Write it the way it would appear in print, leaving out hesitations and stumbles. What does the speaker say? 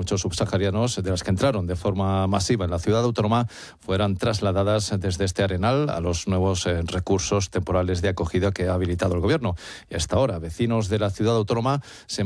muchos subsaharianos, de las que entraron de forma masiva en la ciudad autónoma, fueran trasladadas desde este Arenal a los nuevos recursos temporales de acogida que ha habilitado el Gobierno. Y hasta ahora, vecinos de la ciudad autónoma se